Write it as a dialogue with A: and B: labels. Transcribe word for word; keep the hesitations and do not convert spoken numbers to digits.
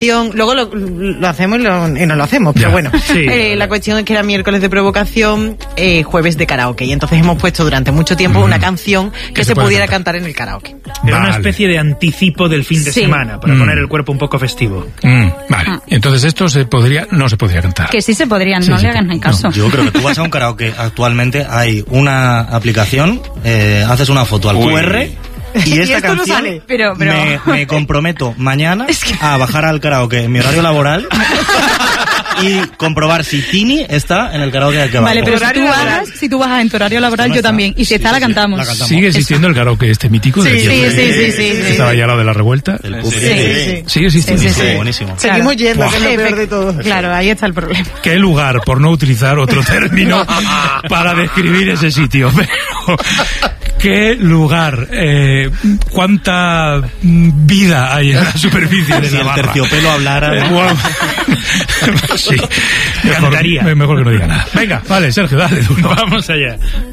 A: Luego lo, lo hacemos y, lo, y no lo hacemos, pero
B: ya,
A: bueno.
B: Sí,
A: eh, la cuestión es que era miércoles de provocación, eh, jueves de karaoke. Y entonces hemos puesto durante mucho tiempo mm. una canción que, que se, se pudiera cantar. cantar en el karaoke.
B: Era vale. una especie de anticipo del fin de sí. semana, para mm. poner el cuerpo un poco festivo.
C: Mm, vale. Ah. Entonces esto se podría, no se podría cantar.
D: Que sí se podrían, sí, no sí, le hagan ni caso.
E: No. Yo creo que tú vas a un karaoke actualmente, hay una aplicación, eh, haces una foto al Uy. Q R... Y esta
A: y
E: canción
A: no sale.
D: Pero, pero...
E: Me, me comprometo mañana es que... a bajar al karaoke en mi horario laboral y comprobar si Tini está en el karaoke de que va.
D: Vale, pero si tú, bajas, si tú bajas en tu horario laboral, no yo también. Y si sí, está, sí, la, cantamos.
C: la cantamos. ¿Sigue existiendo el karaoke este mítico?
A: Sí,
C: de
A: sí, sí, sí, sí, sí, sí.
C: Estaba ya lo de la revuelta.
E: El sí,
A: sí, sí.
C: Sigue existiendo.
E: Sí, sí, sí. Buenísimo.
A: Claro. Seguimos yendo, que es lo peor de todo.
D: Claro, ahí está el problema.
C: ¿Qué lugar, por no utilizar otro término, para describir ese sitio? Pero... ¿Qué lugar? Eh, ¿Cuánta vida hay en la superficie de
E: si
C: la barra?
E: Si el terciopelo hablara...
C: Eh, bueno, sí, mejor, mejor que no diga nada. Venga, vale, Sergio, dale.
B: Vamos allá.